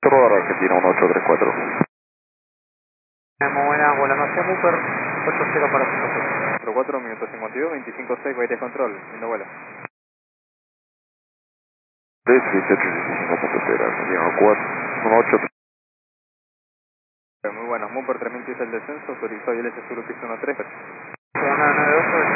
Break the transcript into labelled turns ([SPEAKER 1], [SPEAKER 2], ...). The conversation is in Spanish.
[SPEAKER 1] Argentina 1834.
[SPEAKER 2] Muy buenas, volando hacia Cooper, 80 para 56.
[SPEAKER 3] 4 minutos 52, 25-6, Baile Control, lindo vuelo.
[SPEAKER 1] 378-25.0, Argentina 18.
[SPEAKER 3] Muy buenas, Mumper 3000 es el descenso, autorizó y el S Sur piso 13.
[SPEAKER 2] Zona 92,